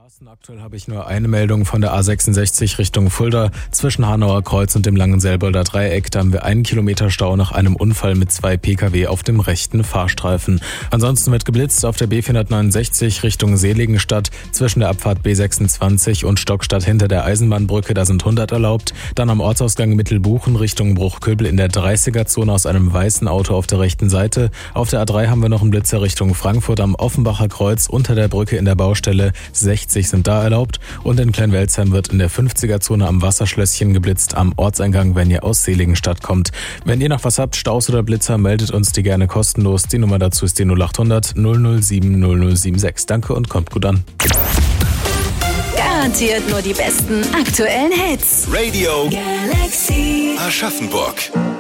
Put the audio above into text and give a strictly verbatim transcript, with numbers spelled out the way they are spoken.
Straßen. Aktuell habe ich nur eine Meldung von der A sechsundsechzig Richtung Fulda. Zwischen Hanauer Kreuz und dem Langenselbolder Dreieck, da haben wir einen Kilometer Stau nach einem Unfall mit zwei Pkw auf dem rechten Fahrstreifen. Ansonsten wird geblitzt auf der B vierhundertneunundsechzig Richtung Seligenstadt. Zwischen der Abfahrt B sechsundzwanzig und Stockstadt hinter der Eisenbahnbrücke, da sind hundert erlaubt. Dann am Ortsausgang Mittelbuchen Richtung Bruchköbel in der dreißiger-Zone aus einem weißen Auto auf der rechten Seite. Auf der A drei haben wir noch einen Blitzer Richtung Frankfurt am Offenbacher Kreuz unter der Brücke in der Baustelle. sechzig sind da erlaubt und in Kleinwelzheim wird in der fünfziger-Zone am Wasserschlösschen geblitzt am Ortseingang, wenn ihr aus Seligenstadt kommt. Wenn ihr noch was habt, Staus oder Blitzer, meldet uns die gerne kostenlos. Die Nummer dazu ist die null acht hundert null null sieben null null sieben sechs. Danke und kommt gut an. Garantiert nur die besten aktuellen Hits. Radio Galaxy Aschaffenburg.